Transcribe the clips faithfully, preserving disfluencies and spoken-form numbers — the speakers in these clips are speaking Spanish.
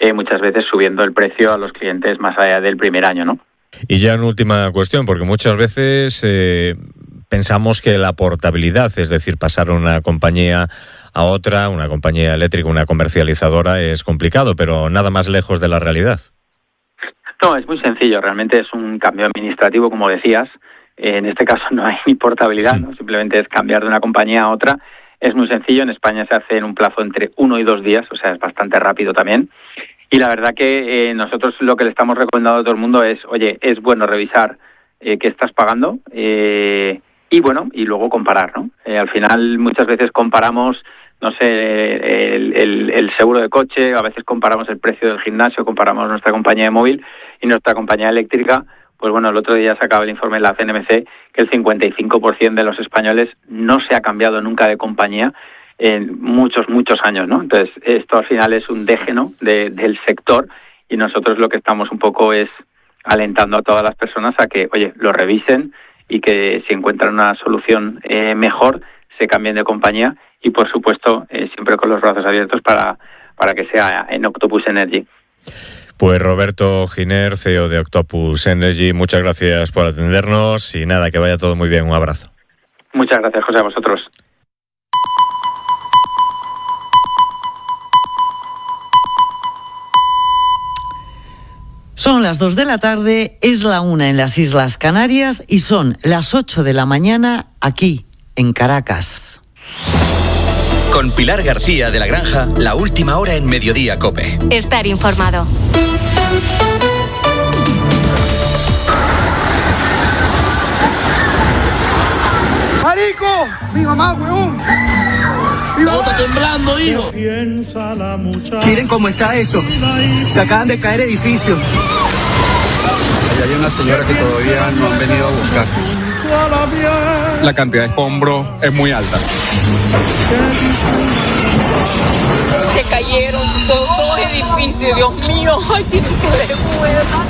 eh, muchas veces subiendo el precio a los clientes más allá del primer año, ¿no? Y ya en última cuestión, porque muchas veces eh, pensamos que la portabilidad, es decir, pasar una compañía a otra, una compañía eléctrica, una comercializadora, es complicado, pero nada más lejos de la realidad. No, es muy sencillo, realmente es un cambio administrativo, como decías. En este caso no hay ni portabilidad, ¿no? Simplemente es cambiar de una compañía a otra. Es muy sencillo, en España se hace en un plazo entre uno y dos días, o sea, es bastante rápido también. Y la verdad que eh, nosotros lo que le estamos recomendando a todo el mundo es, oye, es bueno revisar eh, qué estás pagando eh, y bueno, y luego comparar, ¿no? Eh, al final muchas veces comparamos, no sé, el, el, el seguro de coche, a veces comparamos el precio del gimnasio, comparamos nuestra compañía de móvil y nuestra compañía eléctrica. Pues bueno, el otro día sacaba el informe de la C N M C que el cincuenta y cinco por ciento de los españoles no se ha cambiado nunca de compañía en muchos, muchos años, ¿no? Entonces, esto al final es un deje, ¿no?, de, del sector, y nosotros lo que estamos un poco es alentando a todas las personas a que, oye, lo revisen y que si encuentran una solución eh, mejor, se cambien de compañía y, por supuesto, eh, siempre con los brazos abiertos para, para que sea en Octopus Energy. Pues Roberto Giner, C E O de Octopus Energy, muchas gracias por atendernos y nada, que vaya todo muy bien. Un abrazo. Muchas gracias, José, a vosotros. Son las dos de la tarde, es la una en las Islas Canarias y son las ocho de la mañana aquí, en Caracas. Con Pilar García de la Granja, la última hora en Mediodía COPE. Estar informado. ¡Marico! ¡Mi mamá, huevón! ¿Cómo está temblando, hijo? Miren cómo está eso. Se acaban de caer edificios. Allá hay una señora que todavía no han venido a buscar. La cantidad de escombros es muy alta. Se cayeron dos, dos edificios, Dios mío. Ay, qué vergüenza.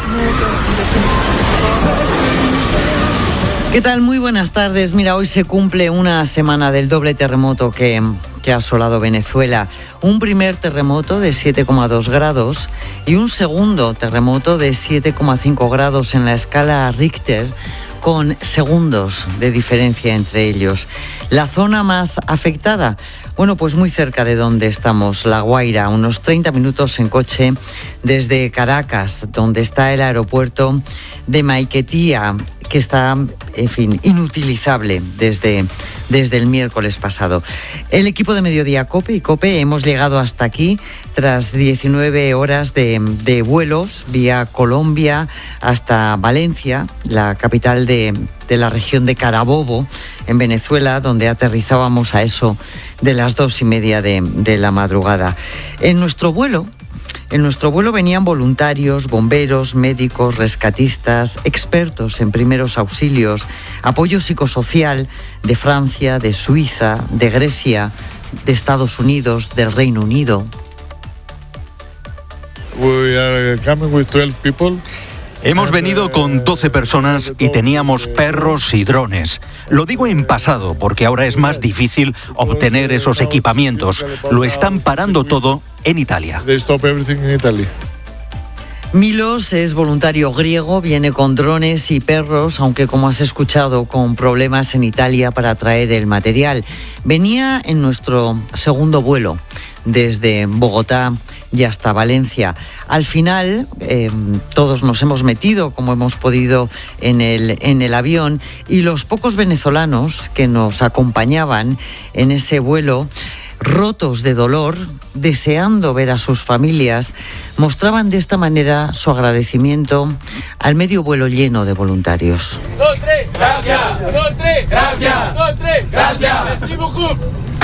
¿Qué tal? Muy buenas tardes. Mira, hoy se cumple una semana del doble terremoto que, que ha asolado Venezuela. Un primer terremoto de siete coma dos grados y un segundo terremoto de siete coma cinco grados en la escala Richter, con segundos de diferencia entre ellos. La zona más afectada, bueno, pues muy cerca de donde estamos, La Guaira, unos treinta minutos en coche desde Caracas, donde está el aeropuerto de Maiquetía, que está, en fin, inutilizable desde, desde el miércoles pasado. El equipo de Mediodía COPE y COPE hemos llegado hasta aquí tras diecinueve horas de, de vuelos vía Colombia hasta Valencia, la capital de, de la región de Carabobo, en Venezuela, donde aterrizábamos a eso de las dos y media de, de la madrugada. En nuestro vuelo, En nuestro vuelo venían voluntarios, bomberos, médicos, rescatistas, expertos en primeros auxilios, apoyo psicosocial de Francia, de Suiza, de Grecia, de Estados Unidos, del Reino Unido. We are coming with twelve people. Hemos venido con doce personas y teníamos perros y drones. Lo digo en pasado porque ahora es más difícil obtener esos equipamientos. Lo están parando todo en Italia. They stop everything in Italy. Milos es voluntario griego, viene con drones y perros, aunque como has escuchado, con problemas en Italia para traer el material. Venía en nuestro segundo vuelo desde Bogotá y hasta Valencia. Al final, eh, todos nos hemos metido, como hemos podido, en el, en el avión, y los pocos venezolanos que nos acompañaban en ese vuelo, rotos de dolor, deseando ver a sus familias, mostraban de esta manera su agradecimiento al medio vuelo lleno de voluntarios. Dos, tres, gracias. Dos, tres, gracias. Dos, tres, gracias. Merci beaucoup.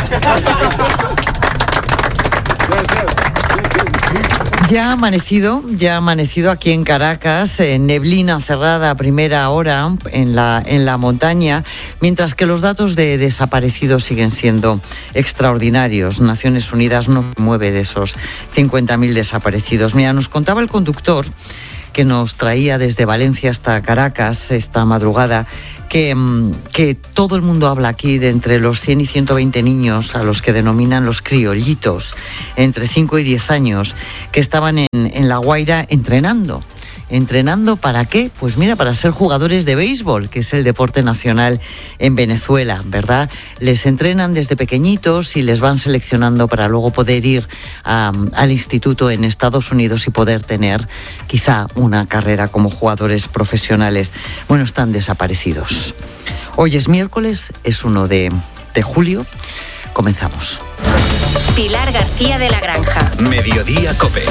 Ya ha amanecido, ya ha amanecido aquí en Caracas, en neblina cerrada a primera hora en la, en la montaña, mientras que los datos de desaparecidos siguen siendo extraordinarios. Naciones Unidas no se mueve de esos cincuenta mil desaparecidos. Mira, nos contaba el conductor que nos traía desde Valencia hasta Caracas esta madrugada, que, que todo el mundo habla aquí de entre los cien y ciento veinte niños a los que denominan los criollitos, entre cinco y diez años, que estaban en, en La Guaira entrenando. ¿Entrenando para qué? Pues mira, para ser jugadores de béisbol, que es el deporte nacional en Venezuela, ¿verdad? Les entrenan desde pequeñitos y les van seleccionando para luego poder ir a, al instituto en Estados Unidos y poder tener quizá una carrera como jugadores profesionales. Bueno, están desaparecidos. Hoy es miércoles, es uno de, de julio. Comenzamos. Pilar García de la Granja. Mediodía COPE.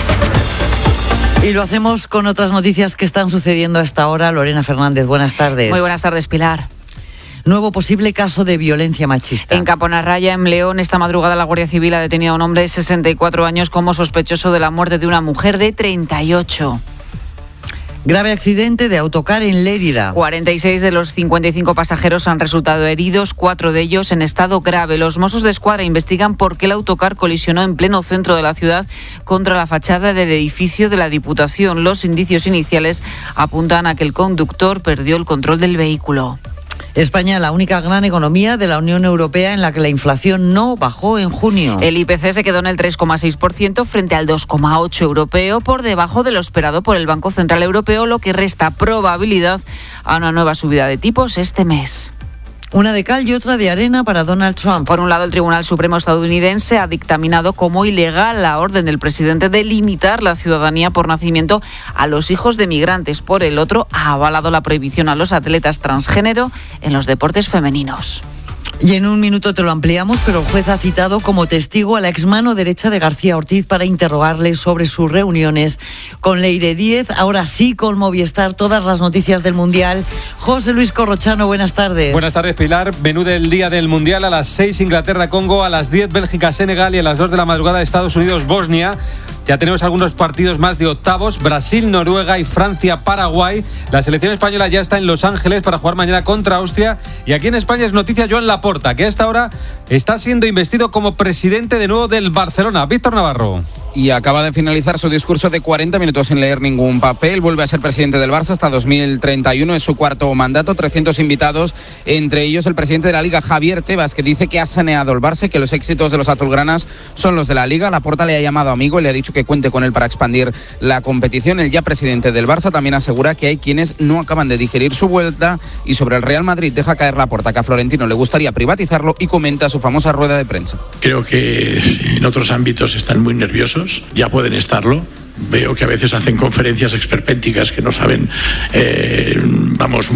Y lo hacemos con otras noticias que están sucediendo a esta hora. Lorena Fernández, buenas tardes. Muy buenas tardes, Pilar. Nuevo posible caso de violencia machista. En Caponarraya, en León, esta madrugada la Guardia Civil ha detenido a un hombre de sesenta y cuatro años como sospechoso de la muerte de una mujer de treinta y ocho. Grave accidente de autocar en Lérida. cuarenta y seis de los cincuenta y cinco pasajeros han resultado heridos, cuatro de ellos en estado grave. Los Mossos de Escuadra investigan por qué el autocar colisionó en pleno centro de la ciudad contra la fachada del edificio de la Diputación. Los indicios iniciales apuntan a que el conductor perdió el control del vehículo. España, la única gran economía de la Unión Europea en la que la inflación no bajó en junio. El I P C se quedó en el tres coma seis por ciento frente al dos coma ocho por ciento europeo, por debajo de lo esperado por el Banco Central Europeo, lo que resta probabilidad a una nueva subida de tipos este mes. Una de cal y otra de arena para Donald Trump. Por un lado, el Tribunal Supremo estadounidense ha dictaminado como ilegal la orden del presidente de limitar la ciudadanía por nacimiento a los hijos de migrantes. Por el otro, ha avalado la prohibición a los atletas transgénero en los deportes femeninos. Y en un minuto te lo ampliamos, pero el juez ha citado como testigo a la exmano derecha de García Ortiz para interrogarle sobre sus reuniones con Leire Díez. Ahora sí, con Movistar, todas las noticias del Mundial. José Luis Corrochano, buenas tardes. Buenas tardes, Pilar. Menú del día del Mundial: a las seis Inglaterra-Congo, a las diez Bélgica-Senegal y a las dos de la madrugada Estados Unidos-Bosnia. Ya tenemos algunos partidos más de octavos: Brasil, Noruega y Francia, Paraguay. La selección española ya está en Los Ángeles para jugar mañana contra Austria. Y aquí en España es noticia Joan Laporta, que a esta hora está siendo investido como presidente de nuevo del Barcelona. Víctor Navarro. Y acaba de finalizar su discurso de cuarenta minutos sin leer ningún papel. Vuelve a ser presidente del Barça hasta dos mil treinta y uno. Es su cuarto mandato, trescientos invitados, entre ellos el presidente de la Liga, Javier Tebas, que dice que ha saneado el Barça y que los éxitos de los azulgranas son los de la Liga. Laporta le ha llamado amigo y le ha dicho que cuente con él para expandir la competición. El ya presidente del Barça también asegura que hay quienes no acaban de digerir su vuelta. Y sobre el Real Madrid deja caer Laporta que a Florentino le gustaría privatizarlo y comenta su famosa rueda de prensa. Creo que en otros ámbitos están muy nerviosos. Ya pueden estarlo. Veo que a veces hacen conferencias esperpénticas que no saben, eh, vamos,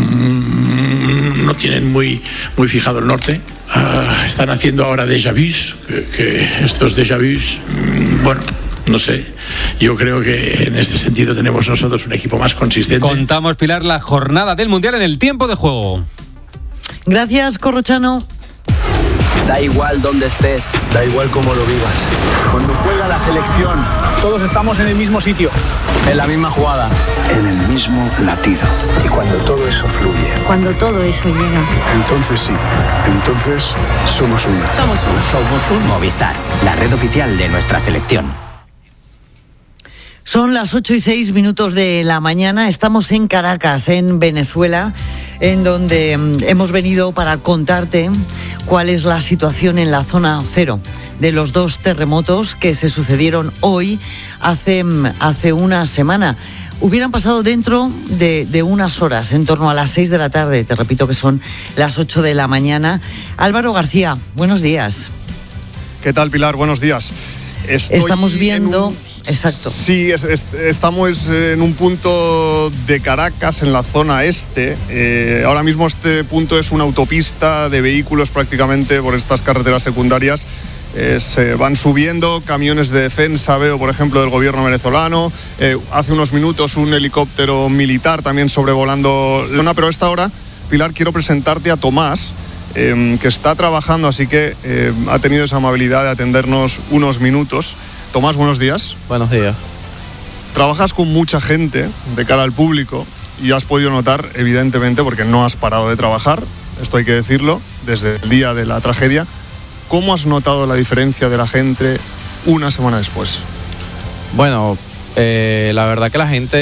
no tienen muy, muy fijado el norte. Uh, están haciendo ahora déjà vus, que, que estos déjà vus, bueno, no sé, yo creo que en este sentido tenemos nosotros un equipo más consistente. Contamos, Pilar, la jornada del Mundial en el tiempo de juego. Gracias, Corrochano. Da igual dónde estés, da igual cómo lo vivas. Cuando juega la selección, todos estamos en el mismo sitio, en la misma jugada, en el mismo latido. Y cuando todo eso fluye, cuando todo eso llega, entonces sí, entonces somos uno. Somos uno. Somos un Movistar, la red oficial de nuestra selección. Son las ocho y seis minutos de la mañana. Estamos en Caracas, en Venezuela, en donde hemos venido para contarte cuál es la situación en la zona cero de los dos terremotos que se sucedieron hoy, hace, hace una semana. Hubieran pasado dentro de, de unas horas, en torno a las seis de la tarde. Te repito que son las ocho de la mañana. Álvaro García, buenos días. ¿Qué tal, Pilar? Buenos días. Estoy Estamos viendo... Un... Exacto. Sí, es, es, estamos en un punto de Caracas, en la zona este. Eh, ahora mismo este punto es una autopista de vehículos prácticamente por estas carreteras secundarias. Eh, se van subiendo camiones de defensa, veo por ejemplo del gobierno venezolano. Eh, hace unos minutos un helicóptero militar también sobrevolando la zona, pero a esta hora, Pilar, quiero presentarte a Tomás, eh, que está trabajando, así que eh, ha tenido esa amabilidad de atendernos unos minutos. Tomás, buenos días. Buenos días. Trabajas con mucha gente de cara al público y has podido notar, evidentemente, porque no has parado de trabajar, esto hay que decirlo, desde el día de la tragedia. ¿Cómo has notado la diferencia de la gente una semana después? Bueno, eh, la verdad que la gente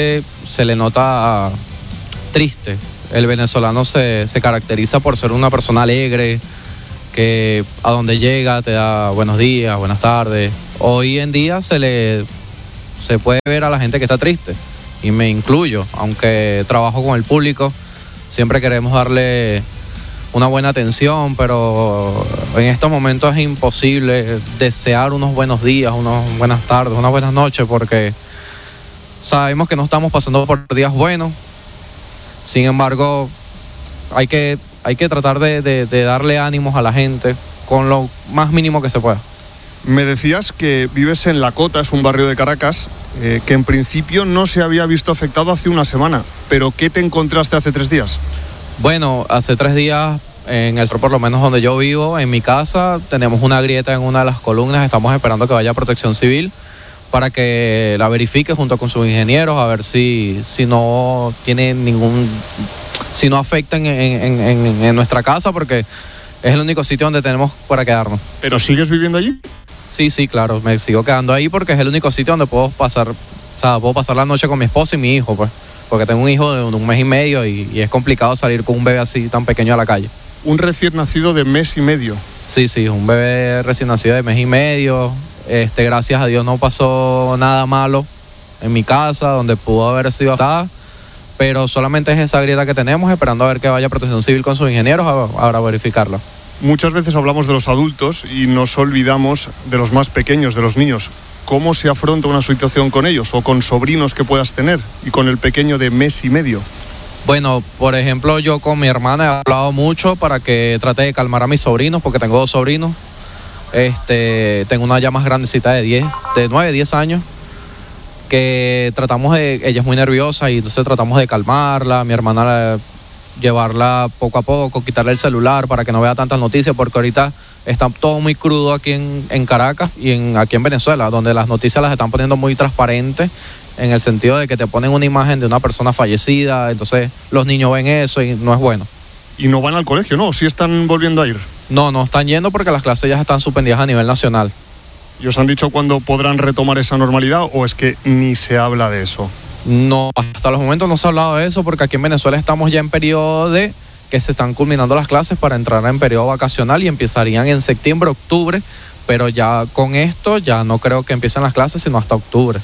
se le nota triste. El venezolano se, se caracteriza por ser una persona alegre, que a donde llega te da buenos días, buenas tardes. Hoy en día se le se puede ver a la gente que está triste, y me incluyo, aunque trabajo con el público, siempre queremos darle una buena atención, pero en estos momentos es imposible desear unos buenos días, unas buenas tardes, unas buenas noches, porque sabemos que no estamos pasando por días buenos. Sin embargo, hay que, hay que tratar de, de, de darle ánimos a la gente con lo más mínimo que se pueda. Me decías que vives en La Cota, es un barrio de Caracas, eh, que en principio no se había visto afectado hace una semana. ¿Pero qué te encontraste hace tres días? Bueno, hace tres días, en el por lo menos donde yo vivo, en mi casa, tenemos una grieta en una de las columnas. Estamos esperando que vaya Protección Civil para que la verifique junto con sus ingenieros, a ver si, si no tiene ningún, si no afecta en, en, en, en nuestra casa, porque es el único sitio donde tenemos para quedarnos. ¿Pero sigues viviendo allí? Sí, sí, claro, me sigo quedando ahí porque es el único sitio donde puedo pasar, o sea, puedo pasar la noche con mi esposa y mi hijo, pues, porque tengo un hijo de un mes y medio y, y es complicado salir con un bebé así tan pequeño a la calle. Un recién nacido de mes y medio. Sí, sí, un bebé recién nacido de mes y medio. Este, gracias a Dios no pasó nada malo en mi casa, donde pudo haber sido afectada, pero solamente es esa grieta que tenemos, esperando a ver que vaya Protección Civil con sus ingenieros a, a verificarla. Muchas veces hablamos de los adultos y nos olvidamos de los más pequeños, de los niños. ¿Cómo se afronta una situación con ellos o con sobrinos que puedas tener y con el pequeño de mes y medio? Bueno, por ejemplo, yo con mi hermana he hablado mucho para que trate de calmar a mis sobrinos, porque tengo dos sobrinos. Este, tengo una ya más grandecita de diez, de nueve, diez años, que tratamos de, ella es muy nerviosa y entonces tratamos de calmarla, mi hermana llevarla poco a poco, quitarle el celular para que no vea tantas noticias, porque ahorita está todo muy crudo aquí en, en Caracas y en, aquí en Venezuela, donde las noticias las están poniendo muy transparentes, en el sentido de que te ponen una imagen de una persona fallecida, entonces los niños ven eso y no es bueno. ¿Y no van al colegio, no? ¿Sí están volviendo a ir? No, no están yendo porque las clases ya están suspendidas a nivel nacional. ¿Y os han dicho cuándo podrán retomar esa normalidad o es que ni se habla de eso? No, hasta los momentos no se ha hablado de eso porque aquí en Venezuela estamos ya en periodo de que se están culminando las clases para entrar en periodo vacacional y empezarían en septiembre, octubre, pero ya con esto ya no creo que empiecen las clases sino hasta octubre.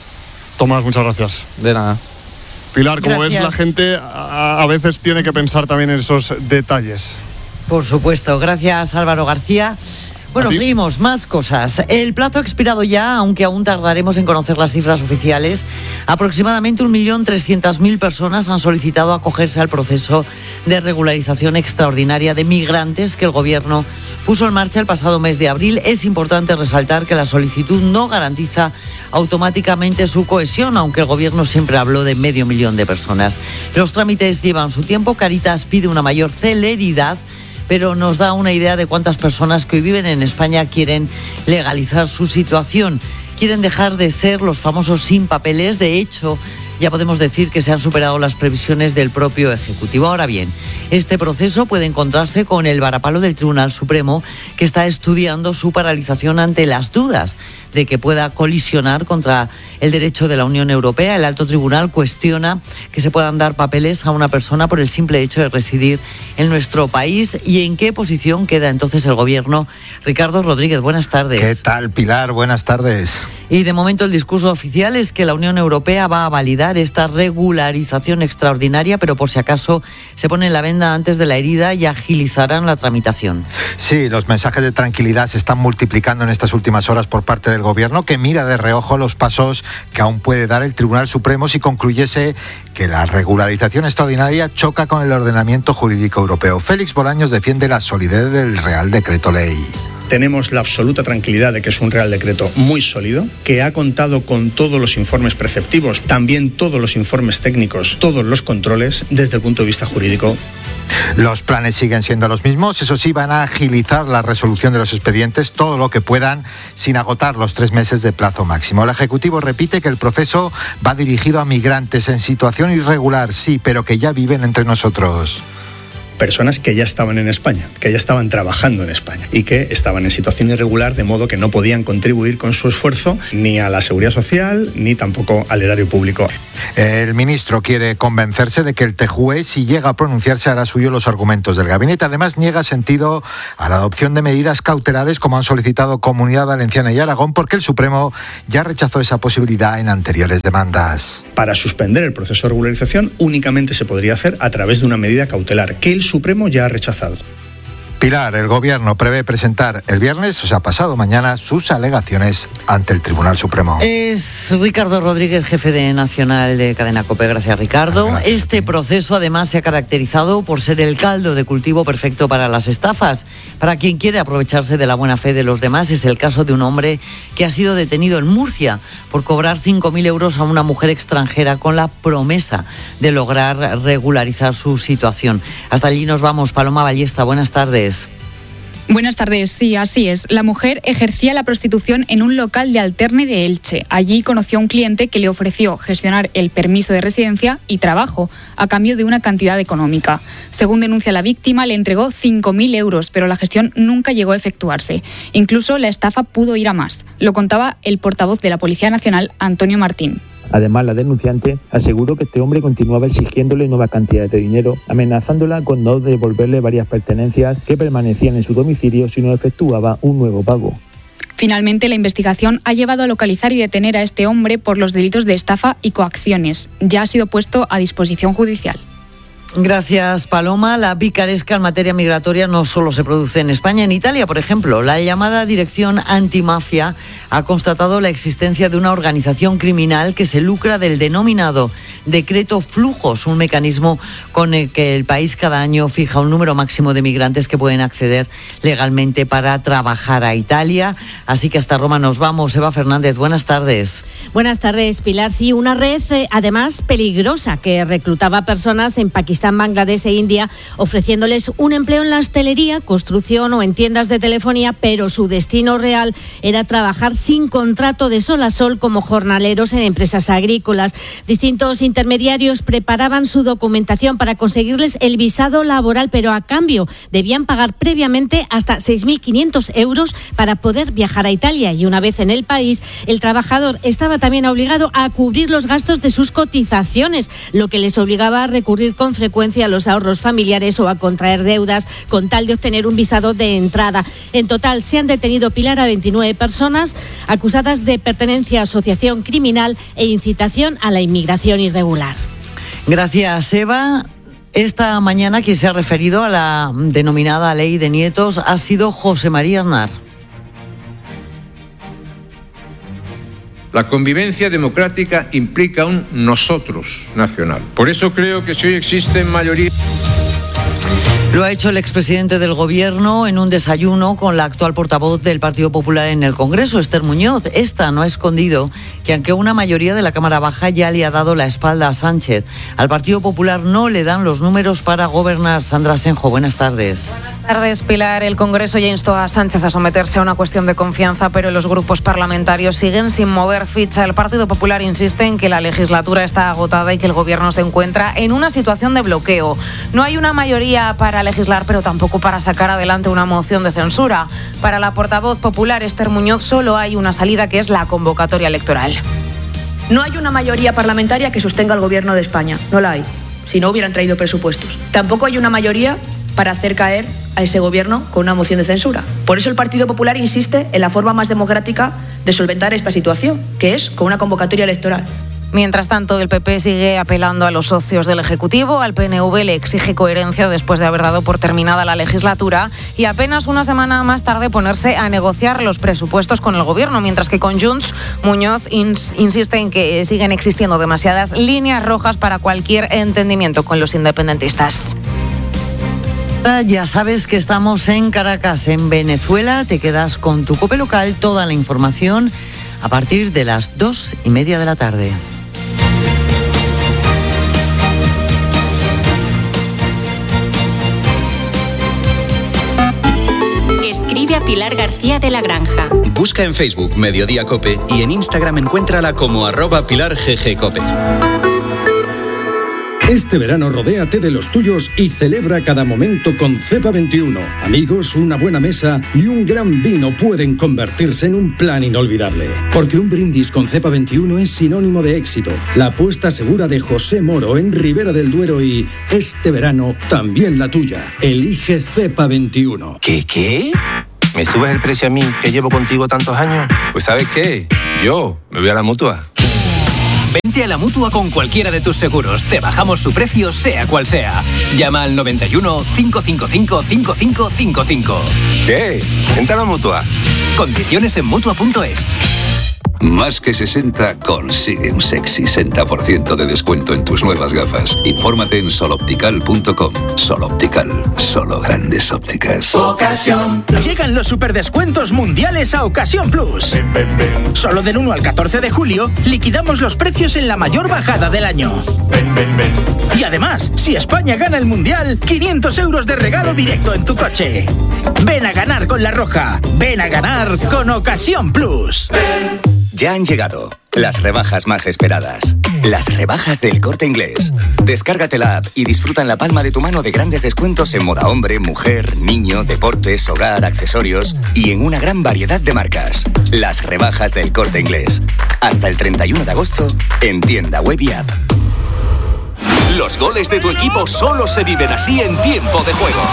Tomás, muchas gracias. De nada. Pilar, como Gracias. ves, la gente a, a veces tiene que pensar también en esos detalles. Por supuesto. Gracias, Álvaro García. Bueno, seguimos, más cosas. El plazo ha expirado ya, aunque aún tardaremos en conocer las cifras oficiales. Aproximadamente un millón trescientas mil personas han solicitado acogerse al proceso de regularización extraordinaria de migrantes que el Gobierno puso en marcha el pasado mes de abril. Es importante resaltar que la solicitud no garantiza automáticamente su cohesión, aunque el Gobierno siempre habló de medio millón de personas. Los trámites llevan su tiempo. Cáritas pide una mayor celeridad, pero nos da una idea de cuántas personas que hoy viven en España quieren legalizar su situación. Quieren dejar de ser los famosos sin papeles. De hecho, ya podemos decir que se han superado las previsiones del propio Ejecutivo. Ahora bien, este proceso puede encontrarse con el varapalo del Tribunal Supremo, que está estudiando su paralización ante las dudas de que pueda colisionar contra el derecho de la Unión Europea. El alto tribunal cuestiona que se puedan dar papeles a una persona por el simple hecho de residir en nuestro país. ¿Y en qué posición queda entonces el Gobierno? Ricardo Rodríguez, buenas tardes. ¿Qué tal, Pilar? Buenas tardes. Y de momento el discurso oficial es que la Unión Europea va a validar esta regularización extraordinaria, pero por si acaso se pone la venda antes de la herida y agilizarán la tramitación. Sí, los mensajes de tranquilidad se están multiplicando en estas últimas horas por parte del Gobierno, que mira de reojo los pasos que aún puede dar el Tribunal Supremo si concluyese que la regularización extraordinaria choca con el ordenamiento jurídico europeo. Félix Bolaños defiende la solidez del Real Decreto Ley. Tenemos la absoluta tranquilidad de que es un Real Decreto muy sólido, que ha contado con todos los informes preceptivos, también todos los informes técnicos, todos los controles desde el punto de vista jurídico. Los planes siguen siendo los mismos, eso sí, van a agilizar la resolución de los expedientes todo lo que puedan sin agotar los tres meses de plazo máximo. El Ejecutivo repite que el proceso va dirigido a migrantes en situación irregular, sí, pero que ya viven entre nosotros. personas que ya estaban en España, que ya estaban trabajando en España y que estaban en situación irregular, de modo que no podían contribuir con su esfuerzo ni a la seguridad social ni tampoco al erario público. El ministro quiere convencerse de que el T J U E, si llega a pronunciarse, hará suyo los argumentos del gabinete. Además, niega sentido a la adopción de medidas cautelares como han solicitado Comunidad Valenciana y Aragón, porque el Supremo ya rechazó esa posibilidad en anteriores demandas. Para suspender el proceso de regularización únicamente se podría hacer a través de una medida cautelar que el Supremo ya ha rechazado. Pilar, el Gobierno prevé presentar el viernes, o sea, pasado mañana, sus alegaciones ante el Tribunal Supremo. Es Ricardo Rodríguez, jefe de Nacional de Cadena COPE. Gracias, Ricardo. Gracias. Este proceso, además, se ha caracterizado por ser el caldo de cultivo perfecto para las estafas. Para quien quiere aprovecharse de la buena fe de los demás, es el caso de un hombre que ha sido detenido en Murcia por cobrar cinco mil euros a una mujer extranjera con la promesa de lograr regularizar su situación. Hasta allí nos vamos. Paloma Ballesta, buenas tardes. Buenas tardes, sí, así es. La mujer ejercía la prostitución en un local de Alterne de Elche. Allí conoció a un cliente que le ofreció gestionar el permiso de residencia y trabajo a cambio de una cantidad económica. Según denuncia la víctima, le entregó cinco mil euros, pero la gestión nunca llegó a efectuarse. Incluso la estafa pudo ir a más. Lo contaba el portavoz de la Policía Nacional, Antonio Martín. Además, la denunciante aseguró que este hombre continuaba exigiéndole nuevas cantidades de dinero, amenazándola con no devolverle varias pertenencias que permanecían en su domicilio si no efectuaba un nuevo pago. Finalmente, la investigación ha llevado a localizar y detener a este hombre por los delitos de estafa y coacciones. Ya ha sido puesto a disposición judicial. Gracias, Paloma. La picaresca en materia migratoria no solo se produce en España, en Italia, por ejemplo. La llamada Dirección Antimafia ha constatado la existencia de una organización criminal que se lucra del denominado Decreto Flujos, un mecanismo con el que el país cada año fija un número máximo de migrantes que pueden acceder legalmente para trabajar a Italia. Así que hasta Roma nos vamos. Eva Fernández, buenas tardes. Buenas tardes, Pilar. Sí, una red eh, además peligrosa que reclutaba personas en Pakistán, Bangladesh e India, ofreciéndoles un empleo en la hostelería, construcción o en tiendas de telefonía, pero su destino real era trabajar sin contrato de sol a sol como jornaleros en empresas agrícolas. Distintos intermediarios preparaban su documentación para conseguirles el visado laboral, pero a cambio debían pagar previamente hasta seis mil quinientos euros para poder viajar a Italia. Y una vez en el país, el trabajador estaba también obligado a cubrir los gastos de sus cotizaciones, lo que les obligaba a recurrir con frecuencia a los ahorros familiares o a contraer deudas con tal de obtener un visado de entrada. En total se han detenido, Pilar, a veintinueve personas acusadas de pertenencia a asociación criminal e incitación a la inmigración irregular. Gracias, Eva. Esta mañana quien se ha referido a la denominada ley de nietos ha sido José María Aznar. La convivencia democrática implica un nosotros nacional. Por eso creo que si hoy existen mayoría... Lo ha hecho el expresidente del Gobierno en un desayuno con la actual portavoz del Partido Popular en el Congreso, Esther Muñoz. Esta no ha escondido que aunque una mayoría de la Cámara Baja ya le ha dado la espalda a Sánchez, al Partido Popular no le dan los números para gobernar. Sandra Senjo, buenas tardes. Buenas tardes, Pilar. El Congreso ya instó a Sánchez a someterse a una cuestión de confianza, pero los grupos parlamentarios siguen sin mover ficha. El Partido Popular insiste en que la legislatura está agotada y que el Gobierno se encuentra en una situación de bloqueo. No hay una mayoría para legislar, pero tampoco para sacar adelante una moción de censura. Para la portavoz popular, Esther Muñoz, solo hay una salida, que es la convocatoria electoral. No hay una mayoría parlamentaria que sostenga al Gobierno de España. No la hay. Si no, hubieran traído presupuestos. Tampoco hay una mayoría para hacer caer a ese Gobierno con una moción de censura. Por eso el Partido Popular insiste en la forma más democrática de solventar esta situación, que es con una convocatoria electoral. Mientras tanto, el P P sigue apelando a los socios del Ejecutivo. Al P N V le exige coherencia después de haber dado por terminada la legislatura y apenas una semana más tarde ponerse a negociar los presupuestos con el Gobierno, mientras que con Junts, Muñoz ins- insiste en que siguen existiendo demasiadas líneas rojas para cualquier entendimiento con los independentistas. Ya sabes que estamos en Caracas, en Venezuela. Te quedas con tu COPE local, toda la información a partir de las dos y media de la tarde. Escribe a Pilar García de la Granja. Busca en Facebook Mediodía COPE y en Instagram encuéntrala como arroba Pilar G G COPE. Este verano rodéate de los tuyos y celebra cada momento con Cepa veintiuno. Amigos, una buena mesa y un gran vino pueden convertirse en un plan inolvidable. Porque un brindis con Cepa veintiuno es sinónimo de éxito. La apuesta segura de José Moro en Ribera del Duero y este verano también la tuya. Elige Cepa veintiuno. ¿Qué, qué? ¿Me subes el precio a mí que llevo contigo tantos años? Pues ¿sabes qué? Yo me voy a la Mutua. Vente a la Mutua con cualquiera de tus seguros. Te bajamos su precio, sea cual sea. Llama al noventa y uno, cinco cinco cinco, cinco cinco cinco cinco. ¿Qué? Vente a la Mutua. Condiciones en Mutua punto es. Más que sesenta consigue un sexy sesenta por ciento de descuento en tus nuevas gafas. Infórmate en soloptical punto com. Soloptical, solo grandes ópticas. Ocasión. Llegan los superdescuentos mundiales a Ocasión Plus. Ven, ven, ven. Solo del uno al catorce de julio liquidamos los precios en la mayor bajada del año. Ven, ven, ven. Y además, si España gana el mundial, quinientos euros de regalo directo en tu coche. Ven a ganar con La Roja. Ven a ganar con Ocasión Plus. Ven. Ya han llegado las rebajas más esperadas. Las rebajas del Corte Inglés. Descárgate la app y disfruta en la palma de tu mano de grandes descuentos en moda hombre, mujer, niño, deportes, hogar, accesorios y en una gran variedad de marcas. Las rebajas del Corte Inglés. Hasta el treinta y uno de agosto en tienda web y app. Los goles de tu equipo solo se viven así en Tiempo de Juego.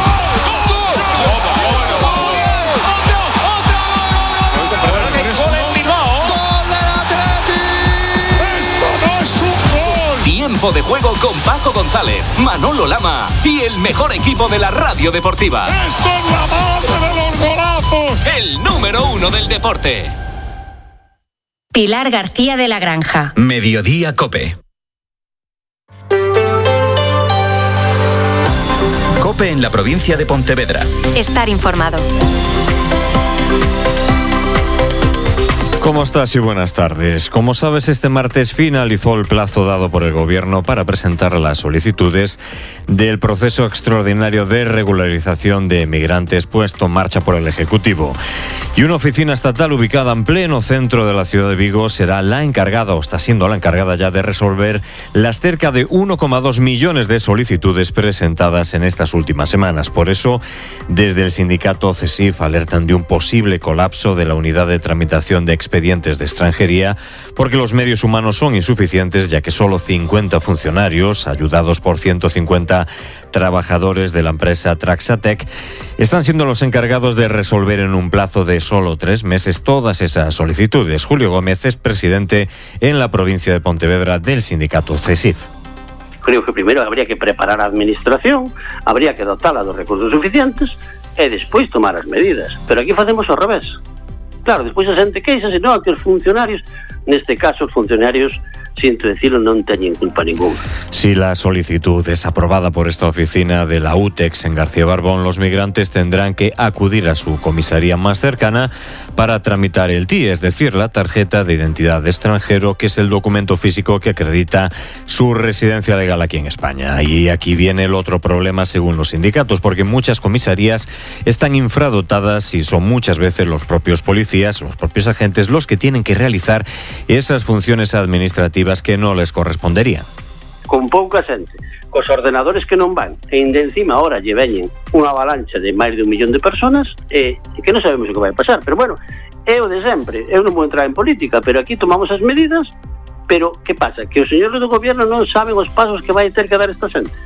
Tiempo de Juego con Paco González, Manolo Lama y el mejor equipo de la radio deportiva. ¡Esto es la madre de los golazos! El número uno del deporte. Pilar García de la Granja. Mediodía COPE. COPE en la provincia de Pontevedra. Estar informado. ¿Cómo estás y buenas tardes? Como sabes, este martes finalizó el plazo dado por el Gobierno para presentar las solicitudes del proceso extraordinario de regularización de emigrantes puesto en marcha por el Ejecutivo. Y una oficina estatal ubicada en pleno centro de la ciudad de Vigo será la encargada, o está siendo la encargada ya, de resolver las cerca de uno coma dos millones de solicitudes presentadas en estas últimas semanas. Por eso, desde el sindicato CESIF alertan de un posible colapso de la unidad de tramitación de expedientes de extranjería, porque los medios humanos son insuficientes, ya que solo cincuenta funcionarios, ayudados por ciento cincuenta trabajadores de la empresa Traxatec, están siendo los encargados de resolver en un plazo de solo tres meses todas esas solicitudes. Julio Gómez es presidente en la provincia de Pontevedra del sindicato CESIF. Creo que primero habría que preparar a administración, habría que dotarla dos recursos suficientes e despois tomar as medidas. Pero aquí facemos ao revés. Claro, despois a xente queixa, senón que os funcionarios, neste caso os funcionarios, siento decirlo, non teñen culpa ninguna. Si la solicitud es aprobada por esta oficina de la UTEX en García Barbón, los migrantes tendrán que acudir a su comisaría más cercana para tramitar el T I E, es decir, la tarjeta de identidad de extranjero, que es el documento físico que acredita su residencia legal aquí en España. Y aquí viene el otro problema según los sindicatos, porque muchas comisarías están infradotadas y son muchas veces los propios policías, los propios agentes, los que tienen que realizar esas funciones administrativas que no les corresponderían. Con pouca xente, cos ordenadores que non van, e ainda encima ahora lle veñen unha avalancha de máis de un millón de personas, e que non sabemos o que vai pasar. Pero bueno, é o de sempre. Eu non vou entrar en política, pero aquí tomamos as medidas. Pero que pasa? Que os señores do Gobierno non saben os pasos que vai ter que dar esta xente.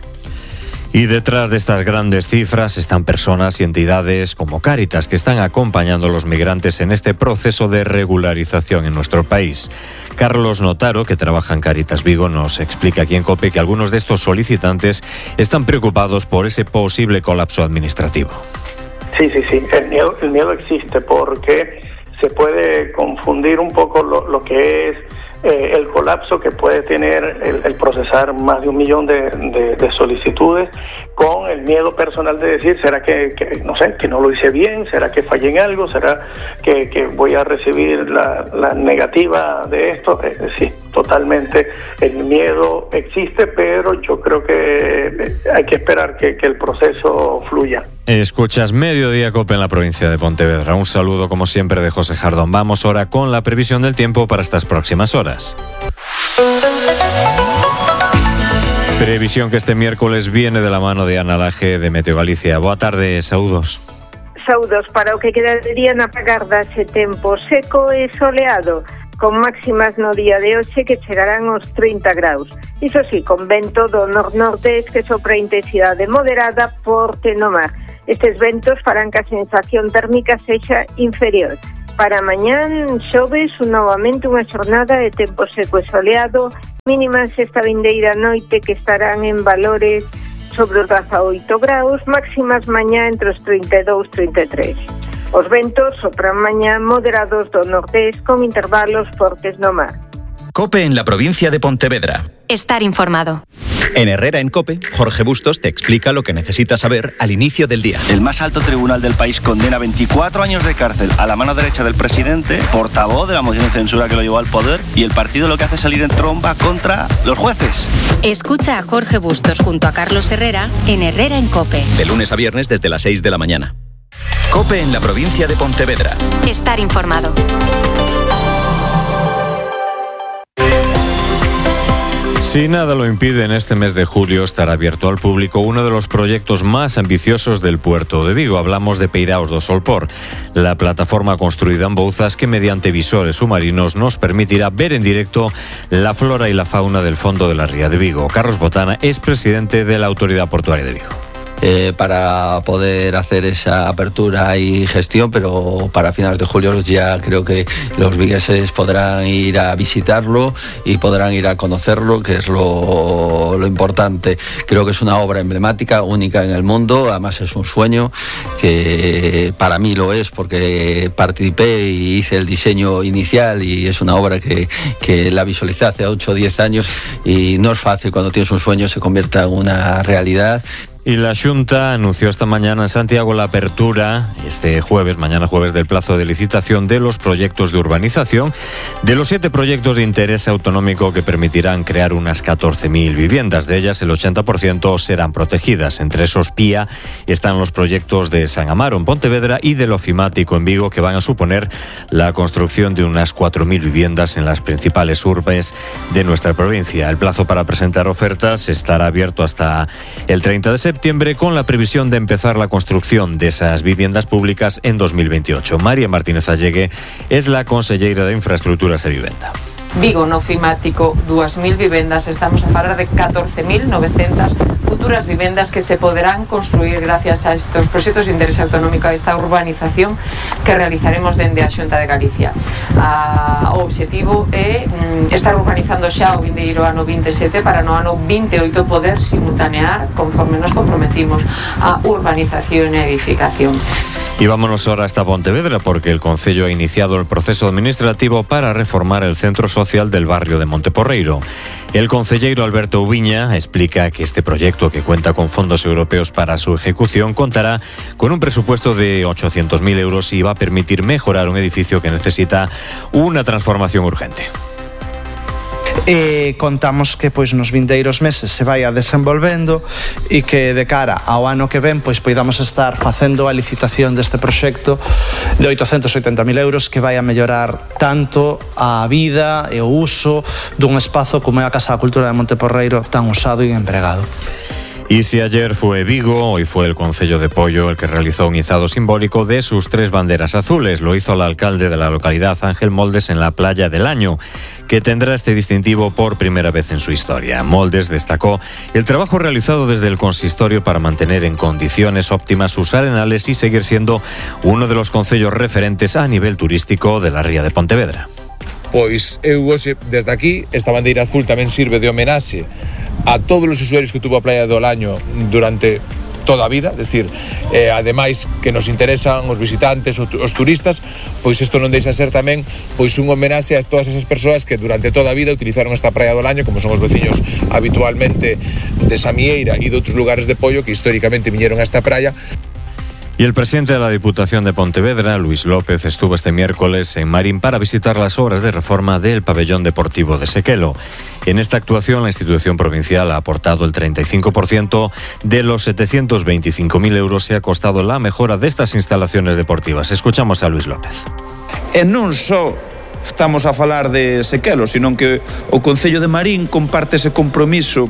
Y detrás de estas grandes cifras están personas y entidades como Cáritas, que están acompañando a los migrantes en este proceso de regularización en nuestro país. Carlos Notaro, que trabaja en Cáritas Vigo, nos explica aquí en COPE que algunos de estos solicitantes están preocupados por ese posible colapso administrativo. Sí, sí, sí. El miedo, el miedo existe porque se puede confundir un poco lo, lo que es Eh, el colapso que puede tener el, el procesar más de un millón de, de, de solicitudes, con el miedo personal de decir, ¿será que, que no sé, que no lo hice bien? ¿Será que fallé en algo? ¿Será que, que voy a recibir la, la negativa de esto? Es decir, totalmente el miedo existe, pero yo creo que hay que esperar que, que el proceso fluya. Escuchas Mediodía COPE en la provincia de Pontevedra. Un saludo como siempre de José Jardón. Vamos ahora con la previsión del tiempo para estas próximas horas. Previsión que este miércoles viene de la mano de Ana Laje de Meteo Galicia. Boa tarde, saúdos. Saúdos para o que queda de día na pagarda ese tempo seco e soleado, con máximas no día de hoxe que chegarán aos trinta graus. Iso sí, con vento do nor-nordés que sopra intensidade moderada forte no mar. Estes ventos farán que a sensación térmica sexa inferior. Para mañán, xoves, novamente unha xornada de tempo seco e soleado, mínimas esta vindeira noite que estarán en valores sobre os dezaoito graus, máximas mañá entre os trinta e dous e trinta e tres. Os ventos sopran mañá moderados do nordés con intervalos fortes no mar. COPE en la provincia de Pontevedra. Estar informado. En Herrera en COPE, Jorge Bustos te explica lo que necesitas saber al inicio del día. El más alto tribunal del país condena veinticuatro años de cárcel a la mano derecha del presidente, portavoz de la moción de censura que lo llevó al poder, y el partido lo que hace es salir en tromba contra los jueces. Escucha a Jorge Bustos junto a Carlos Herrera en Herrera en COPE. De lunes a viernes desde las seis de la mañana. COPE en la provincia de Pontevedra. Estar informado. Si nada lo impide, en este mes de julio estará abierto al público uno de los proyectos más ambiciosos del puerto de Vigo. Hablamos de Peiraos do Solpor, la plataforma construida en Bouzas que mediante visores submarinos nos permitirá ver en directo la flora y la fauna del fondo de la ría de Vigo. Carlos Botana es presidente de la Autoridad Portuaria de Vigo. Eh, para poder hacer esa apertura y gestión, pero para finales de julio ya creo que los vigueses podrán ir a visitarlo y podrán ir a conocerlo, que es lo, lo importante. Creo que es una obra emblemática, única en el mundo, además es un sueño que para mí lo es porque participé y hice el diseño inicial y es una obra que, que la visualicé hace ocho o diez años y no es fácil cuando tienes un sueño se convierta en una realidad. Y la Xunta anunció esta mañana en Santiago la apertura, este jueves, mañana jueves, del plazo de licitación de los proyectos de urbanización, de los siete proyectos de interés autonómico que permitirán crear unas catorce mil viviendas. De ellas, el ochenta por ciento serán protegidas. Entre esos P I A están los proyectos de San Amaro en Pontevedra y del Ofimático en Vigo, que van a suponer la construcción de unas cuatro mil viviendas en las principales urbes de nuestra provincia. El plazo para presentar ofertas estará abierto hasta el treinta de septiembre. septiembre con la previsión de empezar la construcción de esas viviendas públicas en dos mil veintiocho. María Martínez Allegue es la conselleira de Infraestructuras e Vivenda. Vigo no Ofimático, dúas mil vivendas, estamos a falar de catorce mil novecientas futuras vivendas que se poderán construir gracias a estos proxectos de interés autonómico, a esta urbanización que realizaremos dende a Xunta de Galicia. A, o obxectivo é mm, estar urbanizando xa o vindeiro ano vinte e sete para no ano vinte e oito poder simultanear, conforme nos comprometimos, a urbanización e edificación. Y vámonos ahora hasta Pontevedra porque el Concello ha iniciado el proceso administrativo para reformar el centro social del barrio de Monteporreiro. El concelleiro Alberto Ubiña explica que este proyecto, que cuenta con fondos europeos para su ejecución, contará con un presupuesto de ochocientos mil euros y va a permitir mejorar un edificio que necesita una transformación urgente. E contamos que pois nos vindeiros meses se vai a desenvolvendo e que de cara ao ano que ven pois poidamos estar facendo a licitación deste proxecto de oitocentos e oitenta mil euros que vai a mellorar tanto a vida e o uso dun espazo como é a Casa da Cultura de Monteporreiro tan usado e empregado. Y si ayer fue Vigo, hoy fue el Concello de Pollo el que realizó un izado simbólico de sus tres banderas azules. Lo hizo el alcalde de la localidad, Ángel Moldes, en la Playa del Año, que tendrá este distintivo por primera vez en su historia. Moldes destacó el trabajo realizado desde el consistorio para mantener en condiciones óptimas sus arenales y seguir siendo uno de los concellos referentes a nivel turístico de la ría de Pontevedra. Pois eu hoxe, desde aquí, esta bandeira azul tamén sirve de homenaxe a todos os usuarios que tuvo a Playa do Laño durante toda a vida, é dicir, eh, ademais que nos interesan os visitantes, os turistas, pois isto non deixa ser tamén pois un homenaxe a todas esas persoas que durante toda a vida utilizaron esta Praia do Laño, como son os veciños habitualmente de Samieira e de outros lugares de Pollo que históricamente viñeron a esta praia. Y el presidente de la Diputación de Pontevedra, Luis López, estuvo este miércoles en Marín para visitar las obras de reforma del pabellón deportivo de Sequelo. En esta actuación, la institución provincial ha aportado el treinta y cinco por ciento de los setecientos veinticinco mil euros y ha costado la mejora de estas instalaciones deportivas. Escuchamos a Luis López. E non só estamos a falar de Sequelo, sino que o Concello de Marín comparte ese compromiso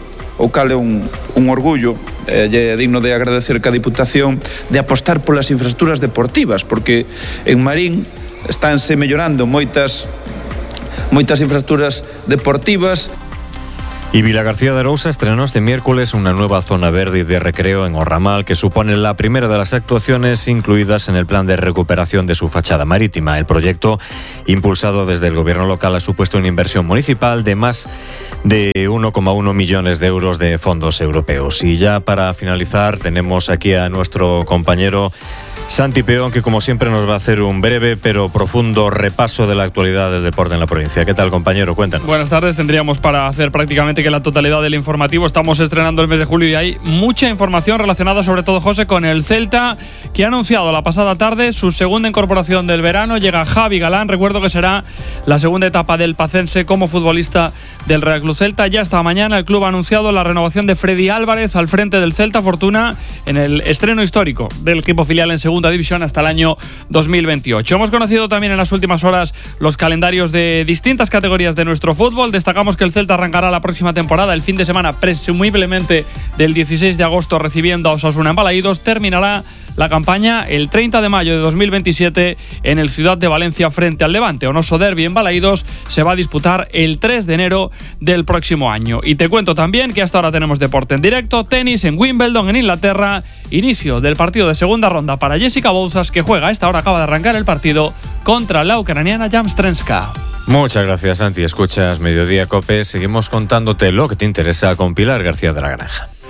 o cal é un, un orgullo e é digno de agradecer que a Diputación de apostar polas infraestructuras deportivas, porque en Marín estánse mellorando moitas moitas infraestructuras deportivas. Y Vilagarcía de Arousa estrenó este miércoles una nueva zona verde y de recreo en Orramal, que supone la primera de las actuaciones incluidas en el plan de recuperación de su fachada marítima. El proyecto, impulsado desde el gobierno local, ha supuesto una inversión municipal de más de uno coma uno millones de euros de fondos europeos. Y ya para finalizar, tenemos aquí a nuestro compañero Santi Peón, que como siempre nos va a hacer un breve pero profundo repaso de la actualidad del deporte en la provincia. ¿Qué tal, compañero? Cuéntanos. Buenas tardes. Tendríamos para hacer prácticamente que la totalidad del informativo. Estamos estrenando el mes de julio y hay mucha información relacionada, sobre todo, José, con el Celta, que ha anunciado la pasada tarde su segunda incorporación del verano. Llega Javi Galán. Recuerdo que será la segunda etapa del pacense como futbolista del Real Club Celta. Ya esta mañana el club ha anunciado la renovación de Freddy Álvarez al frente del Celta Fortuna en el estreno histórico del equipo filial en segunda división hasta el año dos mil veintiocho. Hemos conocido también en las últimas horas los calendarios de distintas categorías de nuestro fútbol. Destacamos que el Celta arrancará la próxima temporada el fin de semana, presumiblemente del dieciséis de agosto, recibiendo a Osasuna en Balaídos. Terminará la campaña el treinta de mayo de dos mil veintisiete en el Ciudad de Valencia frente al Levante. Onoso Derbi en Balaídos se va a disputar el tres de enero del próximo año. Y te cuento también que hasta ahora tenemos deporte en directo, tenis en Wimbledon en Inglaterra, inicio del partido de segunda ronda para Jessica Bouzas, que juega a esta hora, acaba de arrancar el partido contra la ucraniana Jamstrenska. Muchas gracias, Santi. Escuchas Mediodía Cope. Seguimos contándote lo que te interesa con Pilar García de la Granja.